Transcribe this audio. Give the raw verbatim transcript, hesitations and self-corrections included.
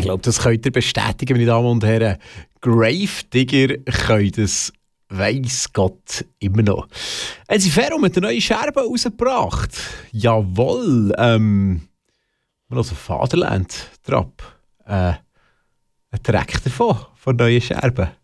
Ich glaube, das könnt ihr bestätigen, meine Damen und Herren. Gravedigger können das, weiss Gott, immer noch. Haben sie Ferro mit der neuen Scherbe rausgebracht? Jawohl. Ähm, wir hören Vaterland Trap. Äh, ein Track davon, von neuen Scherben.